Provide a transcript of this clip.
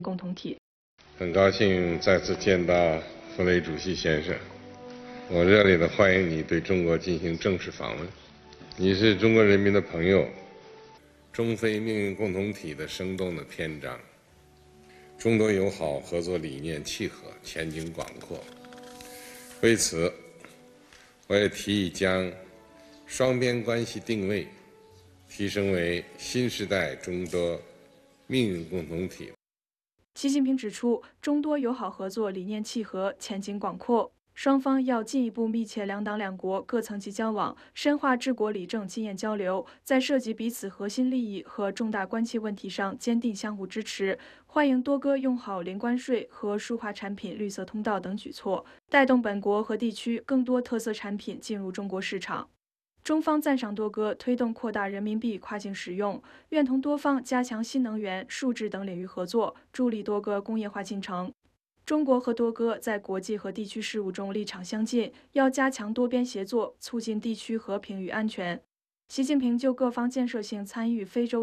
共同体。 很高兴再次见到弗雷主席先生，我热烈地欢迎你对中国进行正式访问。你是中国人民的朋友，中非命运共同体的生动的篇章，中多友好合作理念契合，前景广阔。为此，我也提议将双边关系定位提升为新时代中多命运共同体。 习近平指出，中多友好合作理念契合，前景广阔。双方要进一步密切两党两国各层级交往，深化治国理政经验交流，在涉及彼此核心利益和重大关切问题上坚定相互支持，欢迎多哥用好零关税和舒化产品绿色通道等举措，带动本国和地区更多特色产品进入中国市场。中方赞赏多哥推动扩大人民币跨境使用，愿同多方加强新能源、数字等领域合作，助力多哥工业化进程。中国和多哥在国际和地区事务中立场相近，要加强多边协作，促进地区和平与安全。习近平就各方建设性参与非洲